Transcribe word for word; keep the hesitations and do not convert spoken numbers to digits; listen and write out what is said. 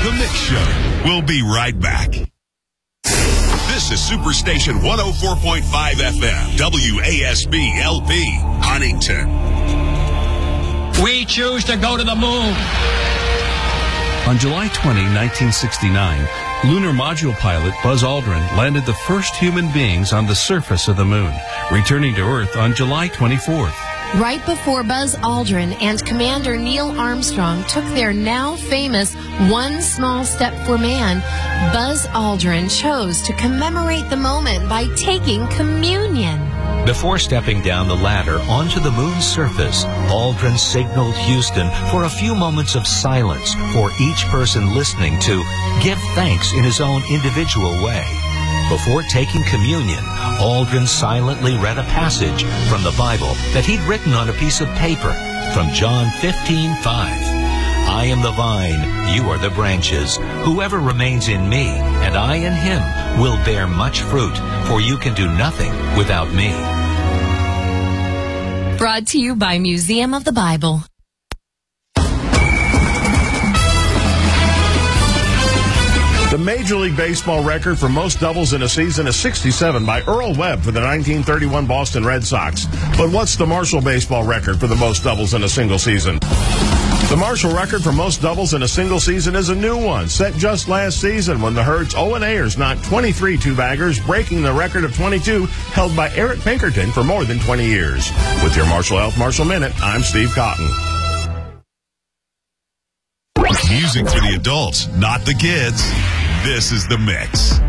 The Mix Show. We'll be right back. This is Superstation one oh four point five F M, W A S B L P, Huntington. We choose to go to the moon. On July twentieth, nineteen sixty-nine, lunar module pilot Buzz Aldrin landed the first human beings on the surface of the moon, returning to Earth on July twenty-fourth. Right before Buzz Aldrin and Commander Neil Armstrong took their now famous One Small Step for Man, Buzz Aldrin chose to commemorate the moment by taking communion. Before stepping down the ladder onto the moon's surface, Aldrin signaled Houston for a few moments of silence for each person listening to give thanks in his own individual way. Before taking communion, Aldrin silently read a passage from the Bible that he'd written on a piece of paper from John fifteen five. I am the vine, you are the branches. Whoever remains in me, and I in him, will bear much fruit, for you can do nothing without me. Brought to you by Museum of the Bible. The Major League Baseball record for most doubles in a season is sixty-seven by Earl Webb for the nineteen thirty-one Boston Red Sox. But what's the Marshall baseball record for the most doubles in a single season? The Marshall record for most doubles in a single season is a new one, set just last season when the Herd's Owen Ayers knocked twenty-three two-baggers, breaking the record of twenty-two held by Eric Pinkerton for more than twenty years. With your Marshall Health Marshall Minute, I'm Steve Cotton. Music for the adults, not the kids. This is The Mix.